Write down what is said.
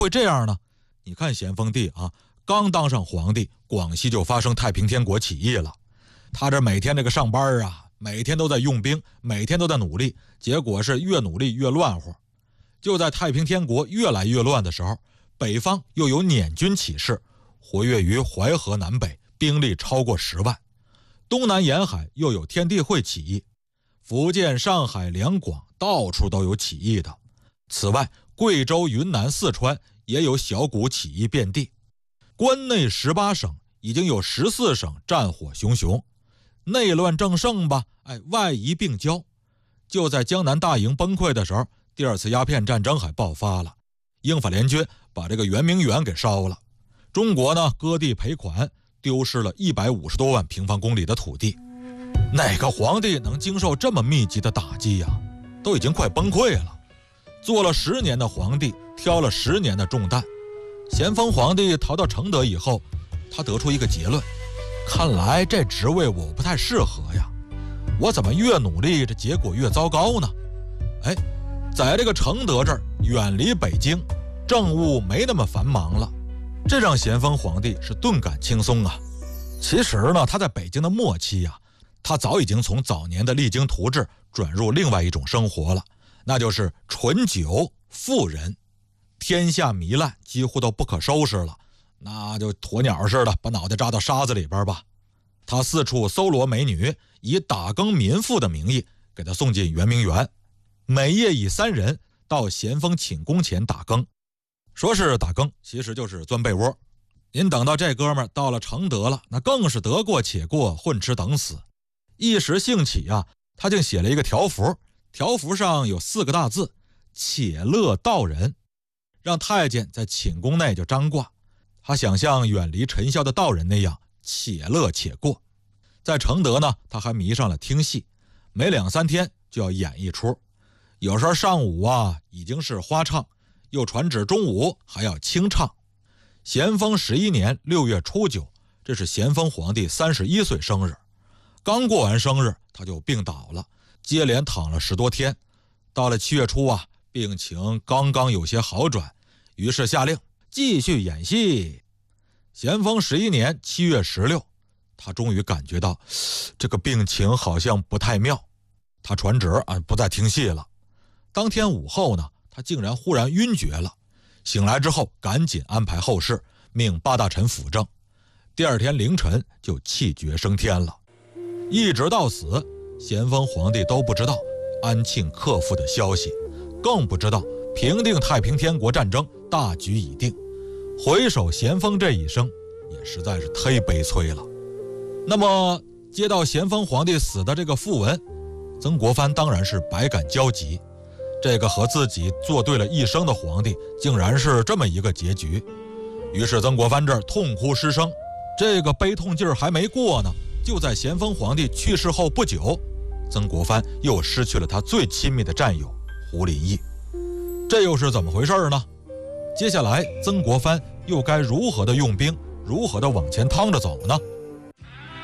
会这样呢？你看咸丰帝啊，刚当上皇帝，广西就发生太平天国起义了。他这每天这个上班啊，每天都在用兵，每天都在努力，结果是越努力越乱乎。就在太平天国越来越乱的时候，北方又有捻军起事，活跃于淮河南北，兵力超过10万。东南沿海又有天地会起义，福建、上海、两广到处都有起义的。此外，贵州、云南、四川也有小股起义遍地。关内18省已经有14省战火熊熊，内乱正盛吧，外夷并交。就在江南大营崩溃的时候，第2次鸦片战争还爆发了，英法联军把这个圆明园给烧了。中国呢，割地赔款，丢失了150多万平方公里的土地。哪个皇帝能经受这么密集的打击呀？都已经快崩溃了。做了10年的皇帝，挑了10年的重担。咸丰皇帝逃到承德以后，他得出一个结论：看来这职位我不太适合呀，我怎么越努力这结果越糟糕呢？在这个承德这儿，远离北京，政务没那么繁忙了，这让咸丰皇帝是顿感轻松啊。其实呢，他在北京的末期啊，他早已经从早年的励精图治转入另外一种生活了，那就是醇酒妇人，天下糜烂，几乎都不可收拾了，那就鸵鸟似的把脑袋扎到沙子里边吧。他四处搜罗美女，以打更民妇的名义给他送进圆明园，每夜以3人到咸丰寝宫前打更。说是打更，其实就是钻被窝。您等到这哥们儿到了承德了，那更是得过且过，混吃等死。一时兴起啊，他竟写了一个条幅，条幅上有4个大字：且乐道人，让太监在寝宫内就张挂。他想像远离尘嚣的道人那样且乐且过。在承德呢，他还迷上了听戏，每2、3天就要演一出。有时候上午啊已经是花唱，又传旨中午还要清唱。咸丰11年6月初9，这是咸丰皇帝31岁生日。刚过完生日，他就病倒了，接连躺了10多天。到了7月初啊，病情刚刚有些好转，于是下令继续演戏。咸丰11年7月16，他终于感觉到这个病情好像不太妙，他传旨不再听戏了。当天午后呢，他竟然忽然晕厥了。醒来之后，赶紧安排后事，命8大臣辅政。第2天凌晨就气绝升天了。一直到死，咸丰皇帝都不知道安庆克复的消息，更不知道平定太平天国战争大局已定。回首咸丰这一生，也实在是忒悲催了。那么接到咸丰皇帝死的这个讣文，曾国藩当然是百感交集。这个和自己作对了一生的皇帝，竟然是这么一个结局。于是曾国藩这儿痛哭失声。这个悲痛劲儿还没过呢，就在咸丰皇帝去世后不久，曾国藩又失去了他最亲密的战友胡林翼。这又是怎么回事呢？接下来曾国藩又该如何的用兵，如何的往前趟着走呢？